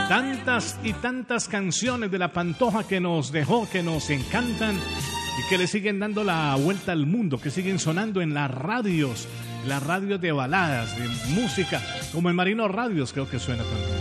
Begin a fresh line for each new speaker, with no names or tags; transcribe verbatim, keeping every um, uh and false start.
Tantas y tantas canciones de La Pantoja que nos dejó, que nos encantan y que le siguen dando la vuelta al mundo, que siguen sonando en las radios, las radios de baladas, de música, como en Marino Radios creo que suena también.